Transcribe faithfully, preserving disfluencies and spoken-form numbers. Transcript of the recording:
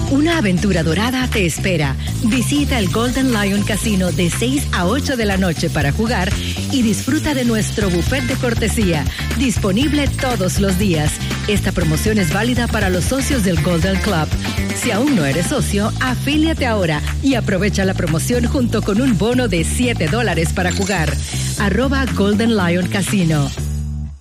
Una aventura dorada te espera. Visita el Golden Lion Casino de seis a ocho de la noche para jugar y disfruta de nuestro buffet de cortesía, disponible todos los días. Esta promoción es válida para los socios del Golden Club. Si aún no eres socio, afíliate ahora y aprovecha la promoción junto con un bono de siete dólares para jugar. Arroba Golden Lion Casino.